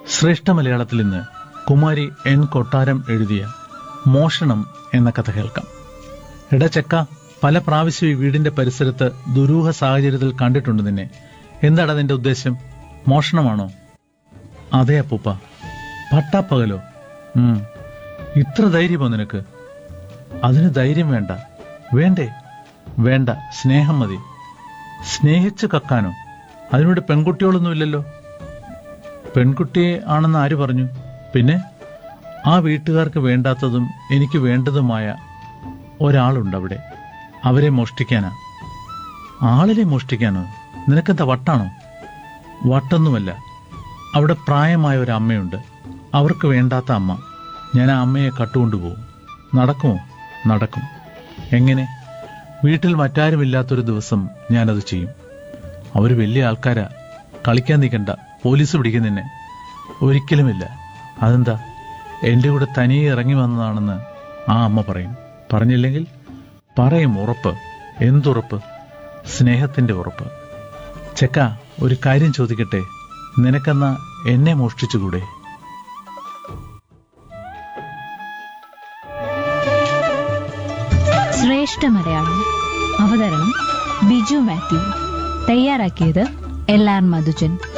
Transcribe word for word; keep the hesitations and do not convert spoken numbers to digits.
ശ്രേഷ്ഠ മലയാളത്തിൽ ഇന്ന് കുമാരി എൻ കൊട്ടാരം എഴുതിയ മോഷണം എന്ന കഥ കേൾക്കാം. എടാ ചെക്ക, പല പ്രാവശ്യം ഈ വീടിന്റെ പരിസരത്ത് ദുരൂഹ സാഹചര്യത്തിൽ കണ്ടിട്ടുണ്ട് നിന്നെ. എന്താടാ നിന്റെ ഉദ്ദേശം? മോഷണമാണോ? അതെ അപ്പൂപ്പ. പട്ടാപ്പകലോ? ഉം ഇത്ര ധൈര്യമോ നിനക്ക്? അതിന് ധൈര്യം വേണ്ട. വേണ്ടേ? വേണ്ട, സ്നേഹം മതി. സ്നേഹിച്ച് കക്കാനോ? അതിനോട് പെൺകുട്ടികളൊന്നുമില്ലല്ലോ. പെൺകുട്ടിയെ ആണെന്ന് ആര് പറഞ്ഞു? പിന്നെ ആ വീട്ടുകാർക്ക് വേണ്ടാത്തതും എനിക്ക് വേണ്ടതുമായ ഒരാളുണ്ട് അവിടെ. അവരെ മോഷ്ടിക്കാനാ. ആളിനെ മോഷ്ടിക്കാനോ? നിനക്കെന്താ വട്ടാണോ? വട്ടൊന്നുമല്ല. അവിടെ പ്രായമായ ഒരു അമ്മയുണ്ട്. അവർക്ക് വേണ്ടാത്ത അമ്മ. ഞാൻ ആ അമ്മയെ കട്ടുകൊണ്ടുപോകും. നടക്കുമോ? നടക്കും. എങ്ങനെ? വീട്ടിൽ മറ്റാരുമില്ലാത്തൊരു ദിവസം ഞാനത് ചെയ്യും. അവർ വലിയ ആൾക്കാരാ. കളിക്കാൻ നിൽക്കണ്ട, പോലീസ് പിടിക്കും നിന്നെ. ഒരിക്കലുമില്ല. അതെന്താ? എന്റെ കൂടെ തനിയെ ഇറങ്ങി വന്നതാണെന്ന് ആ അമ്മ പറയും. പറഞ്ഞില്ലെങ്കിൽ പറയും. ഉറപ്പ്. എന്തുറപ്പ്? സ്നേഹത്തിന്റെ ഉറപ്പ്. ചെക്ക, ഒരു കാര്യം ചോദിക്കട്ടെ? നിനക്കെന്നാ എന്നെ മോഷ്ടിച്ചുകൂടെ? ശ്രേഷ്ഠ മലയാളം. അവതരണം ബിജു മാത്യു. തയ്യാറാക്കിയത് എൽ ആർ മധുജൻ.